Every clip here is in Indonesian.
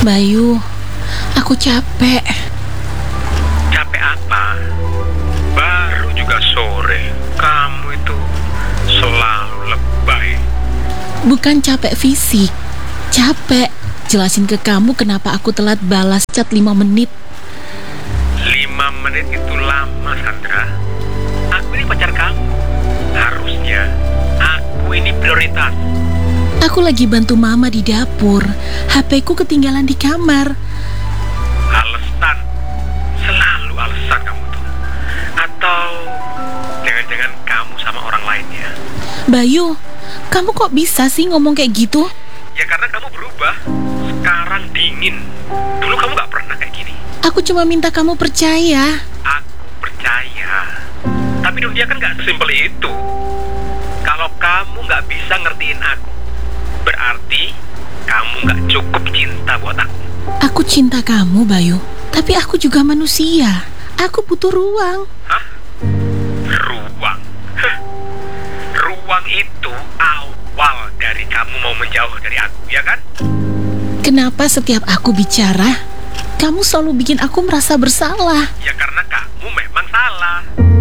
Bayu, aku capek. Capek apa? Baru juga sore. Kamu itu selalu lebay. Bukan capek fisik, capek jelasin ke kamu kenapa aku telat balas chat 5 menit. 5 menit itu lama, Sandra. Aku ini pacar kamu. Harusnya aku ini prioritas. Aku lagi bantu mama di dapur. HP-ku ketinggalan di kamar. Alasan. Selalu alasan kamu tuh. Atau jangan-jangan kamu sama orang lainnya. Bayu, kamu kok bisa sih ngomong kayak gitu? Ya karena kamu berubah. Sekarang dingin. Dulu kamu gak pernah kayak gini. Aku cuma minta kamu percaya. Aku percaya. Tapi dunia kan gak sesimpel itu. Kalau kamu gak bisa ngertiin aku, berarti kamu gak cukup cinta buat aku. Aku cinta kamu, Bayu. Tapi aku juga manusia. Aku butuh ruang. Hah? Ruang? Hah? Ruang itu awal dari kamu mau menjauh dari aku, ya kan? Kenapa setiap aku bicara, kamu selalu bikin aku merasa bersalah? Ya karena kamu memang salah.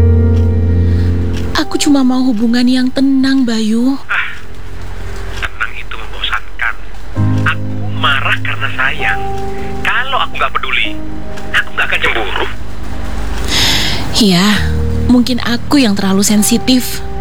Aku cuma mau hubungan yang tenang, Bayu. Tenang itu membosankan. Aku marah karena sayang. Kalau aku gak peduli, aku gak akan cemburu. Ya, mungkin aku yang terlalu sensitif.